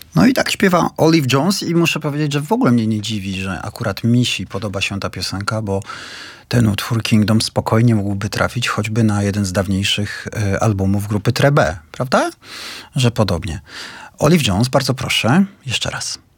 No i tak śpiewa Olive Jones i muszę powiedzieć, że w ogóle mnie nie dziwi, że akurat Misi podoba się ta piosenka, bo ten utwór Kingdom spokojnie mógłby trafić choćby na jeden z dawniejszych albumów grupy Trebe, prawda? Że podobnie. Olive Jones, bardzo proszę, jeszcze raz.